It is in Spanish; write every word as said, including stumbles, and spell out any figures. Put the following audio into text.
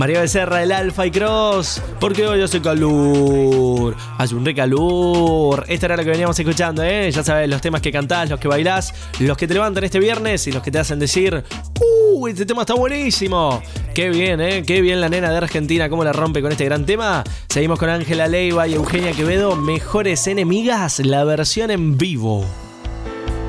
María Becerra, el Alfa y Cross, porque hoy hace calor, hace un recalor. Esta era lo que veníamos escuchando, ¿eh? Ya sabes, los temas que cantás, los que bailás, los que te levantan este viernes y los que te hacen decir, ¡uh! Este tema está buenísimo. Qué bien, ¿eh? Qué bien la nena de Argentina, cómo la rompe con este gran tema. Seguimos con Ángela Leiva y Eugenia Quevedo, Mejores Enemigas, la versión en vivo.